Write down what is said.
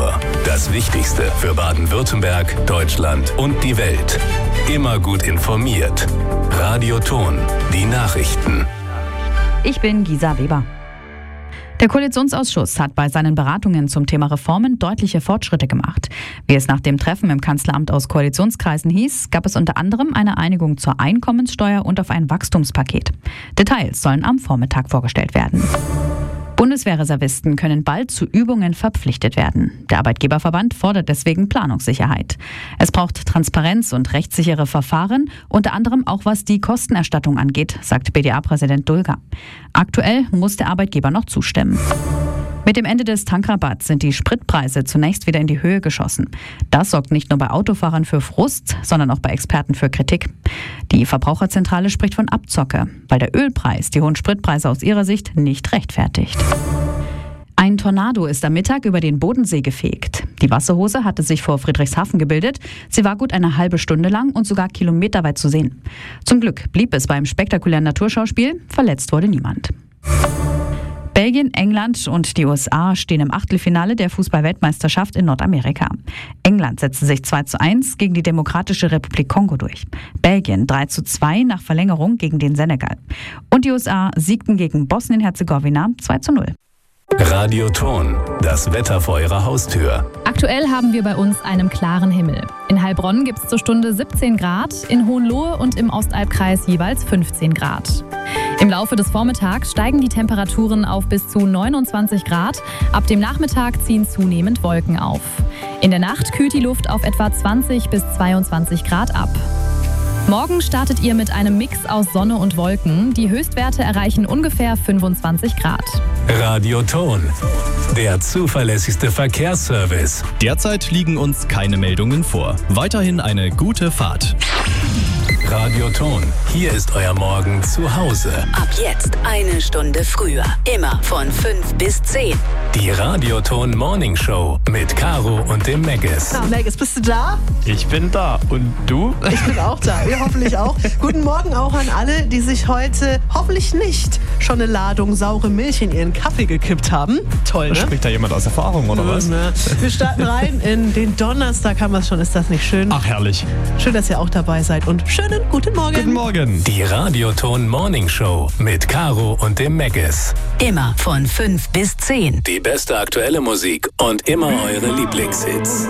Uhr. Das Wichtigste für Baden-Württemberg, Deutschland und die Welt. Immer gut informiert. Radio Thon, die Nachrichten. Ich bin Gisa Weber. Der Koalitionsausschuss hat bei seinen Beratungen zum Thema Reformen deutliche Fortschritte gemacht. Wie es nach dem Treffen im Kanzleramt aus Koalitionskreisen hieß, gab es unter anderem eine Einigung zur Einkommenssteuer und auf ein Wachstumspaket. Details sollen am Vormittag vorgestellt werden. Bundeswehrreservisten können bald zu Übungen verpflichtet werden. Der Arbeitgeberverband fordert deswegen Planungssicherheit. Es braucht Transparenz und rechtssichere Verfahren, unter anderem auch was die Kostenerstattung angeht, sagt BDA-Präsident Dulger. Aktuell muss der Arbeitgeber noch zustimmen. Mit dem Ende des Tankrabatts sind die Spritpreise zunächst wieder in die Höhe geschossen. Das sorgt nicht nur bei Autofahrern für Frust, sondern auch bei Experten für Kritik. Die Verbraucherzentrale spricht von Abzocke, weil der Ölpreis die hohen Spritpreise aus ihrer Sicht nicht rechtfertigt. Ein Tornado ist am Mittag über den Bodensee gefegt. Die Wasserhose hatte sich vor Friedrichshafen gebildet. Sie war gut eine halbe Stunde lang und sogar kilometerweit zu sehen. Zum Glück blieb es beim spektakulären Naturschauspiel. Verletzt wurde niemand. Belgien, England und die USA stehen im Achtelfinale der Fußball-Weltmeisterschaft in Nordamerika. England setzte sich 2:1 gegen die Demokratische Republik Kongo durch. Belgien 3:2 nach Verlängerung gegen den Senegal. Und die USA siegten gegen Bosnien-Herzegowina 2:0. Radio Thon, das Wetter vor Ihrer Haustür. Aktuell haben wir bei uns einen klaren Himmel. In Heilbronn gibt es zur Stunde 17 Grad, in Hohenlohe und im Ostalbkreis jeweils 15 Grad. Im Laufe des Vormittags steigen die Temperaturen auf bis zu 29 Grad. Ab dem Nachmittag ziehen zunehmend Wolken auf. In der Nacht kühlt die Luft auf etwa 20 bis 22 Grad ab. Morgen startet ihr mit einem Mix aus Sonne und Wolken. Die Höchstwerte erreichen ungefähr 25 Grad. Radio Thon, der zuverlässigste Verkehrsservice. Derzeit liegen uns keine Meldungen vor. Weiterhin eine gute Fahrt. Radio Thon, hier ist euer Morgen zu Hause. Ab jetzt eine Stunde früher. Immer von 5 bis 10. Die Radio Thon Morning Show mit Caro und dem Meggis. Na, Meggis, bist du da? Ich bin da. Und du? Ich bin auch da. Wir hoffentlich auch. Guten Morgen auch an alle, die sich heute hoffentlich nicht schon eine Ladung saure Milch in ihren Kaffee gekippt haben. Toll, ne? Spricht da jemand aus Erfahrung, oder was? Wir starten rein in den Donnerstag, haben wir es schon. Ist das nicht schön? Ach, herrlich. Schön, dass ihr auch dabei seid und schönen guten Morgen. Guten Morgen. Die Radio Thon Morning Show mit Caro und dem Meggis. Immer von 5 bis 10. Die beste aktuelle Musik und immer eure Lieblingshits.